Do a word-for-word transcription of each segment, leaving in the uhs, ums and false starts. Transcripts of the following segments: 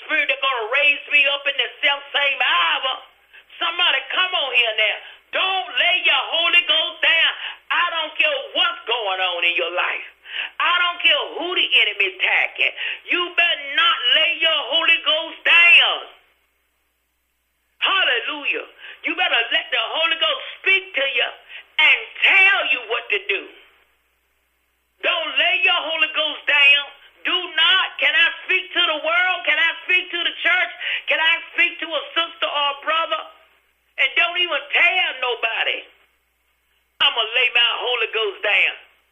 Spirit that's going to raise me up in the self same hour. Somebody come on here now. Don't lay your Holy Ghost down. I don't care what's going on in your life. I don't care who the enemy is attacking. You better not lay your Holy Ghost down. Hallelujah. You better let the Holy Ghost speak to you and tell you what to do. Don't lay your Holy Ghost down. Do not. Can I speak to the world? Can I speak to the church? Can I speak to a sister or a brother? And don't even tell nobody. I'm going to lay my Holy Ghost down.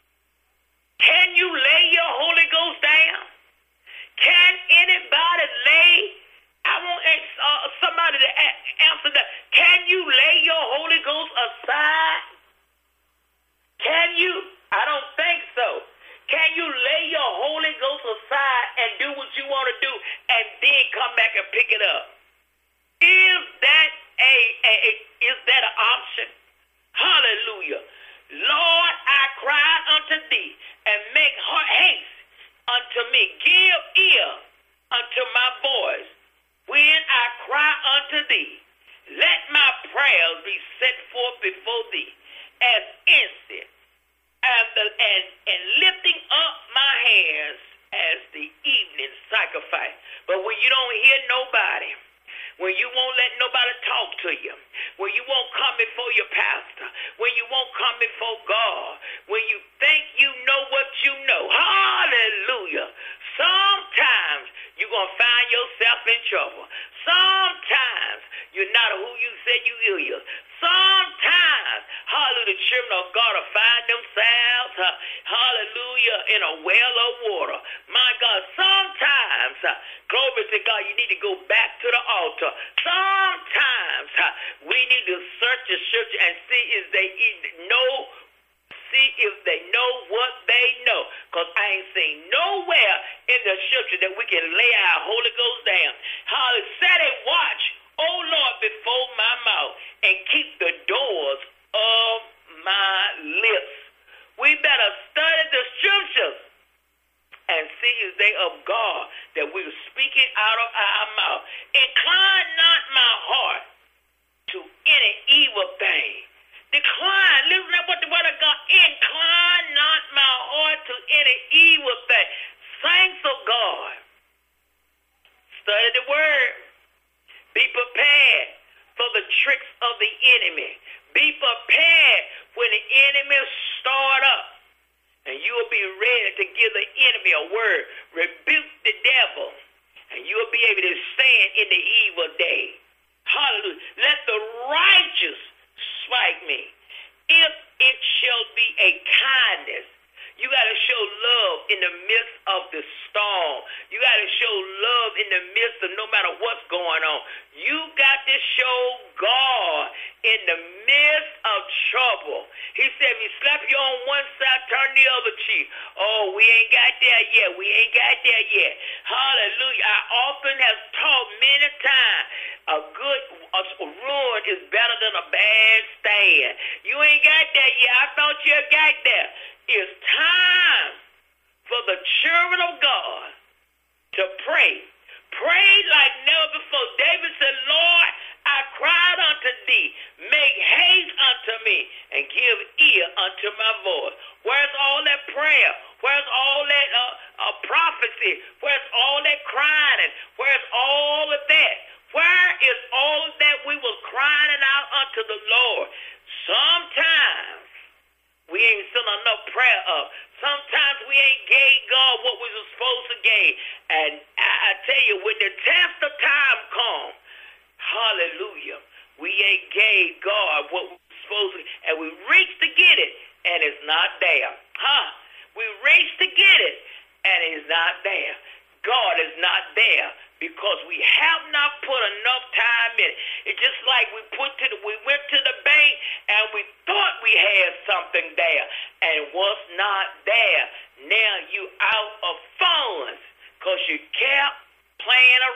Can you lay your Holy Ghost down? Can anybody lay? I want uh, somebody to a- answer that. Can you lay your Holy Ghost aside? Can you? I don't think so. Can you lay your Holy Ghost aside and do what you want to do and then come back and pick it up? Is that a, a, a is that an option? Hallelujah. Lord, I cry unto thee and make haste unto me. Give ear unto my voice when I cry unto thee. Let my prayers be set forth before thee as instant, and, the, and, and lifting up my hands as the evening sacrifice. But when you don't hear nobody, when you won't let nobody talk to you, when you won't come before your pastor, when you won't come before God, when you think you know what you know, hallelujah, sometimes you're going to find yourself in trouble. Sometimes you're not who you said you is. Sometimes, hallelujah, the children of God will find themselves, uh, hallelujah, in a well of water. My God, sometimes, uh, glory to God, you need to go back to the altar. Sometimes uh, we need to search the scripture and see if they know, see if they know what they know. Because I ain't seen nowhere in the scripture that we can lay our Holy Ghost down. Hallelujah, set a watch, oh Lord, before my mouth, and keep the doors of my lips. We better study the scriptures and see if they of God that we're speaking out of our mouth. Incline not my heart to any evil thing. Decline, listen to what the word of God, incline not my heart to any evil thing. Saints of God, study the word. Be prepared for the tricks of the enemy. Be prepared when the enemy start up. And you will be ready to give the enemy a word. Rebuke the devil. And you will be able to stand in the evil day. Hallelujah. Let the righteous spite me. If it shall be a kindness. You got to show love in the midst of the storm. You got to show love in the midst of no matter what's going on. You got to show God in the midst of trouble. He said, if he slap you on one side, turn the other cheek. Oh, we ain't got there yet. We ain't got there yet. Hallelujah. I often have taught many times a good a ruin is better than a bad stand. You ain't got there yet. I thought you got there. It's time for the children of God to pray. Pray like never before. David said, Lord, I cried unto thee. Make haste unto me and give ear unto my voice. Where's all that prayer? Where's all that uh, uh, prophecy? Where's all that crying? Where's all of that? Where is all of that we were crying out unto the Lord? Sometimes we ain't sent enough prayer up. Sometimes we ain't gave God what we were supposed to give. And I, I tell you, when the test of time comes, hallelujah, we ain't gave God what we were supposed to, and we reach to get it, and it's not there. Huh? We reach to get it, and it's not there. God is not there.